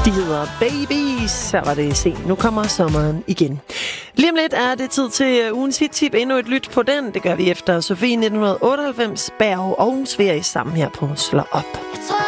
De hedder Babies. Så var det sent. Nu kommer sommeren igen. Lige om lidt er det tid til ugens hit-tip. Endnu et lyt på den. Det gør vi efter Sofie 1998, Berg og Sverige sammen her på Slå Op. Jeg tror